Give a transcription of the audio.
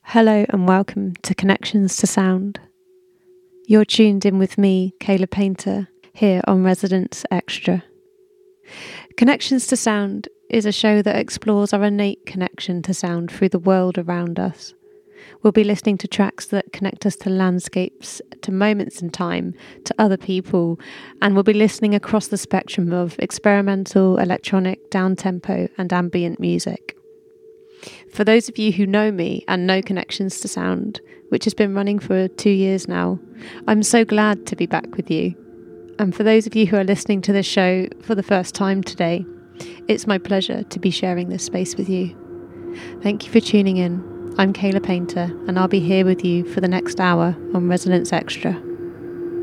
Hello and welcome to Connections to Sound. You're tuned in with me, Kayla Painter, here on Resonance Extra. Connections to Sound is a show that explores our innate connection to sound through the world around us. We'll be listening to tracks that connect us to landscapes, to moments in time, to other people, and we'll be listening across the spectrum of experimental, electronic, down-tempo and ambient music. For those of you who know me and know Connections to Sound, which has been running for 2 years now, I'm so glad to be back with you. And for those of you who are listening to this show for the first time today, it's my pleasure to be sharing this space with you. Thank you for tuning in. I'm Kayla Painter, and I'll be here with you for the next hour on Resonance Extra.